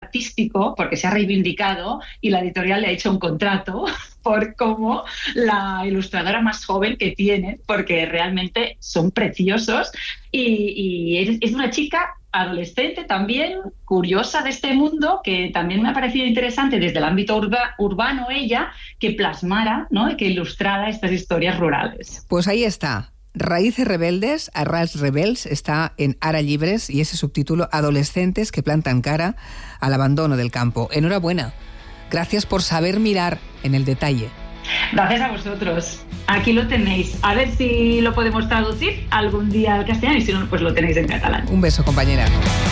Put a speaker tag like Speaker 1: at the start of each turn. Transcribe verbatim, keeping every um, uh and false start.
Speaker 1: artístico, porque se ha reivindicado y la editorial le ha hecho un contrato por como la ilustradora más joven que tiene, porque realmente son preciosos. Y, y es, es una chica adolescente también, curiosa de este mundo, que también me ha parecido interesante desde el ámbito urba, urbano ella, que plasmara, ¿no?, y que ilustrara estas historias rurales.
Speaker 2: Pues ahí está. Raíces rebeldes, Arrels rebels, está en Ara Llibres, y ese subtítulo, Adolescentes que plantan cara al abandono del campo. Enhorabuena. Gracias por saber mirar en el detalle.
Speaker 1: Gracias a vosotros. Aquí lo tenéis. A ver si lo podemos traducir algún día al castellano, y si no, pues lo tenéis en catalán.
Speaker 2: Un beso, compañera.